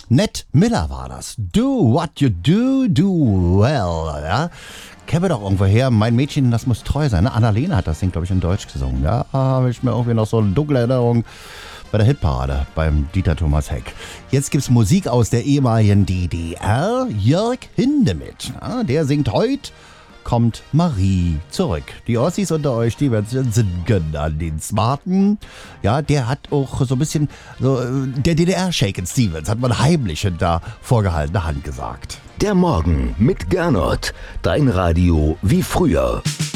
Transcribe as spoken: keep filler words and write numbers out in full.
Ned Miller war das. Do what you do, do well. Ja? Kennen wir doch irgendwo her. Mein Mädchen, das muss treu sein. Ne? Annalena hat das Ding, glaube ich, in Deutsch gesungen. Ja, habe ich mir irgendwie noch so eine dunkle Erinnerung bei der Hitparade beim Dieter Thomas Heck. Jetzt gibt's Musik aus der ehemaligen D D R. Jörg Hindemith. Ja, der singt heute Kommt Marie zurück. Die Ossis unter euch, die werden singen an den Smarten. Ja, der hat auch so ein bisschen, so, der D D R-Shakin' Stevens hat man heimlich hinter vorgehaltener Hand gesagt. Der Morgen mit Gernot. Dein Radio wie früher.